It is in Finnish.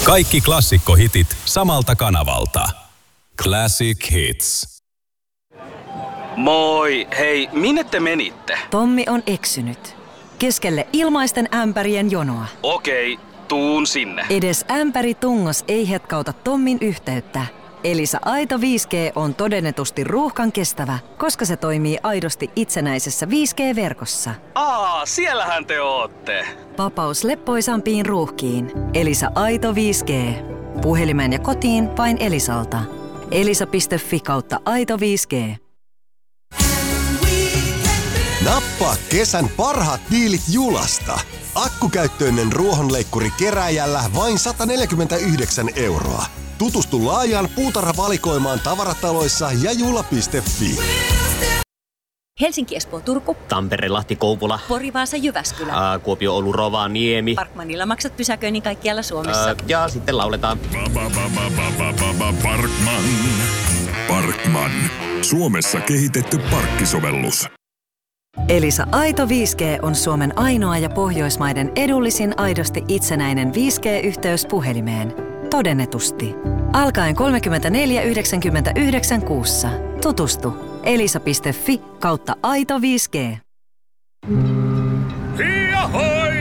Kaikki klassikkohitit samalta kanavalta. Classic Hits. Moi, hei, minne te menitte? Tommi on eksynyt. Keskelle ilmaisten ämpärien jonoa. Okei, tuun sinne. Edes ämpäri tungos ei hetkauta Tommin yhteyttä. Elisa Aito 5G on todennetusti ruuhkan kestävä, koska se toimii aidosti itsenäisessä 5G-verkossa. Siellähän te ootte. Vapaus leppoisampiin ruuhkiin. Elisa Aito 5G. Puhelimeen ja kotiin vain Elisalta. elisa.fi/Aito 5G. Nappaa kesän parhaat diilit Julasta. Akkukäyttöinen ruohonleikkuri kerääjällä vain 149 €. Tutustu laajaan puutarhavalikoimaan tavarataloissa ja jula.fi. Helsinki, Espoo, Turku. Tampere, Lahti, Kouvola. Pori, Vaasa, Jyväskylä. Kuopio, Oulu, Rovaniemi. Parkmanilla maksat pysäköinnin kaikkialla Suomessa. Ja sitten lauletaan. Parkman. Suomessa kehitetty parkkisovellus. Elisa Aito 5G on Suomen ainoa ja Pohjoismaiden edullisin aidosti itsenäinen 5G-yhteys puhelimeen. Todennetusti. Alkaen 34,99 kuussa. Tutustu. elisa.fi/Aito 5G. Hiahoi!